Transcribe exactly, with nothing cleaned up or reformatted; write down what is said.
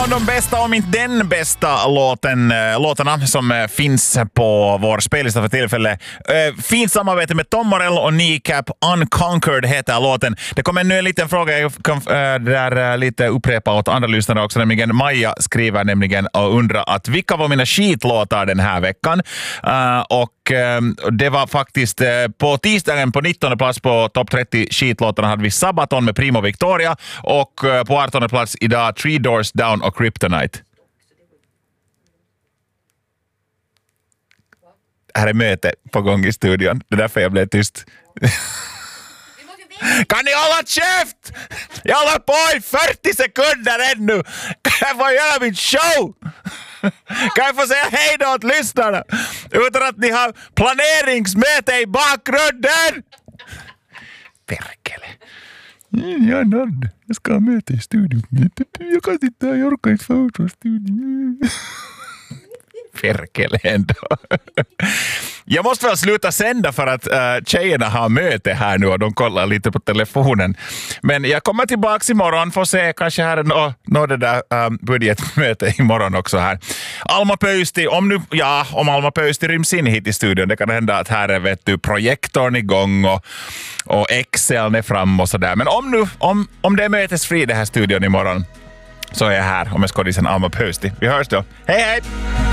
om de bästa, om inte den bästa låten, äh, låtarna som äh, finns på vår spellista för tillfället. Äh, fint samarbete med Tom Morello och Kneecap. Unconquered heter låten. Det kommer nu en liten fråga jag kan äh, där, äh, lite upprepa åt andra lyssnare också. Nämligen Maja skriver nämligen och undrar att vilka var mina skitlåtar den här veckan. Uh, och uh, det var faktiskt uh, på tisdagen på nittonde plats på topp trettio skitlåtarna hade vi Sabaton med Primo Victoria och uh, på artonde plats idag Three Doors Down och Kryptonite. Här är möte på gång i studion. Det är därför jag blev tyst. Kan ni hålla käft? Jag håller på i fyrtio sekunder ännu. Kan jag få göra min show? Kan jag få säga hej då åt lyssnarna? Utan att ni har planeringsmöte i bakgrunden. Perkele. Jag är nöjd. Jag ska ha möte i studion. Jag kan sitta här, jag orkar inte få ut från studion. Perkele ändå. Jag måste väl sluta sända för att uh, tjejerna har möte här nu och de kollar lite på telefonen. Men jag kommer tillbaka imorgon för att se kanske här nå, nå det där um, budgetmöte imorgon också här. Alma Pöysti, om nu, ja, om Alma Pöysti ryms in hit i studion, det kan hända att här är vet du, projektorn igång och, och Excel är fram och sådär. Men om nu, om, om det är mötesfri det här studion imorgon så är jag här och med skådisen Alma Pöysti. Vi hörs då. Hej hej!